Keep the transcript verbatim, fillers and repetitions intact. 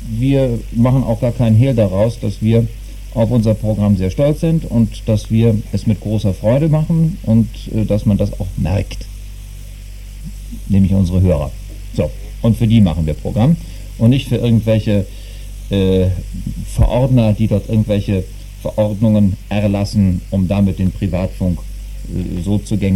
wir machen auch gar keinen Hehl daraus, dass wir auf unser Programm sehr stolz sind und dass wir es mit großer Freude machen und äh, dass man das auch merkt, nämlich unsere Hörer. So, und für die machen wir Programm und nicht für irgendwelche äh, Verordner, die dort irgendwelche Verordnungen erlassen, um damit den Privatfunk äh, so zu gängeln,